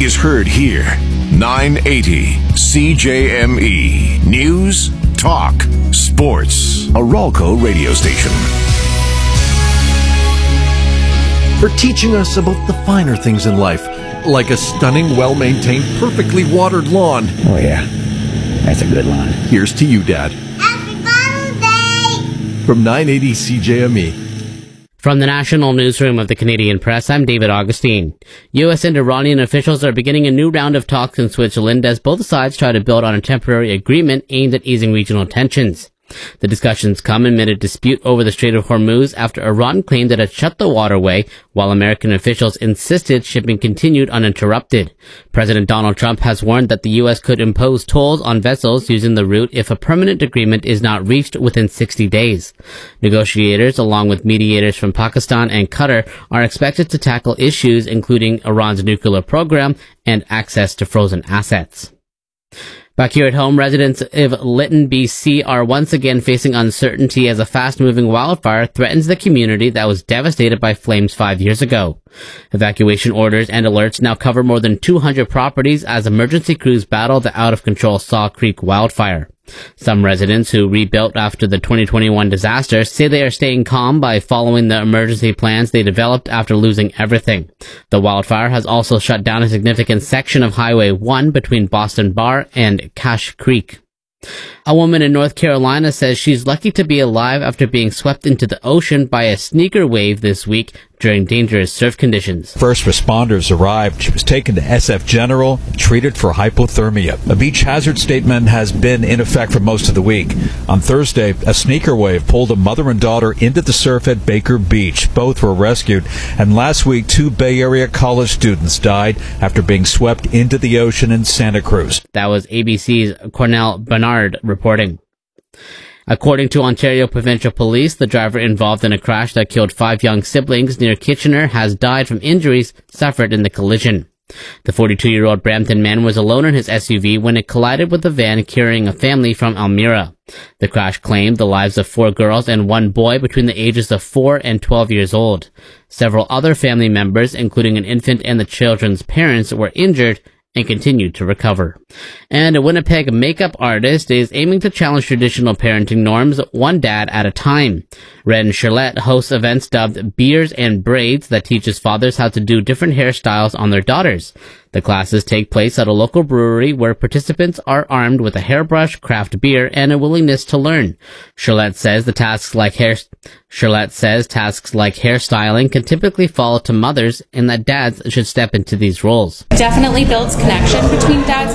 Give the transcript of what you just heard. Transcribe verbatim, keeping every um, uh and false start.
is heard here. nine eighty C J M E. News, talk, sports. A Ralco radio station. For teaching us about the finer things in life, like a stunning, well-maintained, perfectly watered lawn. Oh, yeah. That's a good lawn. Here's to you, Dad. Happy Father's Day! From nine eighty C J M E. From the National Newsroom of the Canadian Press, I'm David Augustine. U S and Iranian officials are beginning a new round of talks in Switzerland as both sides try to build on a temporary agreement aimed at easing regional tensions. The discussions come amid a dispute over the Strait of Hormuz after Iran claimed it had shut the waterway, while American officials insisted shipping continued uninterrupted. President Donald Trump has warned that the U S could impose tolls on vessels using the route if a permanent agreement is not reached within sixty days. Negotiators, along with mediators from Pakistan and Qatar, are expected to tackle issues including Iran's nuclear program and access to frozen assets. Back here at home, residents of Lytton, B C are once again facing uncertainty as a fast-moving wildfire threatens the community that was devastated by flames five years ago. Evacuation orders and alerts now cover more than two hundred properties as emergency crews battle the out-of-control Saw Creek wildfire. Some residents who rebuilt after the twenty twenty-one disaster say they are staying calm by following the emergency plans they developed after losing everything. The wildfire has also shut down a significant section of Highway one between Boston Bar and Cache Creek. A woman in North Carolina says she's lucky to be alive after being swept into the ocean by a sneaker wave this week during dangerous surf conditions. First responders arrived. She was taken to S F General and treated for hypothermia. A beach hazard statement has been in effect for most of the week. On Thursday, a sneaker wave pulled a mother and daughter into the surf at Baker Beach. Both were rescued. And last week, two Bay Area college students died after being swept into the ocean in Santa Cruz. That was A B C's Cornell Bernard reporting. According to Ontario Provincial Police, the driver involved in a crash that killed five young siblings near Kitchener has died from injuries suffered in the collision. The forty-two-year-old Brampton man was alone in his S U V when it collided with a van carrying a family from Elmira. The crash claimed the lives of four girls and one boy between the ages of four and twelve years old. Several other family members, including an infant and the children's parents, were injured and continued to recover. And a Winnipeg makeup artist is aiming to challenge traditional parenting norms one dad at a time. Ren Charlotte hosts events dubbed Beards and Braids that teaches fathers how to do different hairstyles on their daughters. The classes take place at a local brewery where participants are armed with a hairbrush, craft beer, and a willingness to learn. Charlotte says the tasks like hair Charlotte says tasks like hairstyling can typically fall to mothers and that dads should step into these roles. Definitely builds connection between dads